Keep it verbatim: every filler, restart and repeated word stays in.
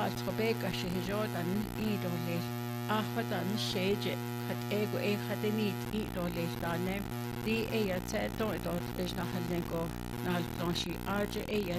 Altrobeka Shijodan Idolis, Ahvadan Shage, Hat Ego E Hadenit Idolis Dane, Di Eya Zeto Dot is Nahalengo, Nal Blanchi Arge Eya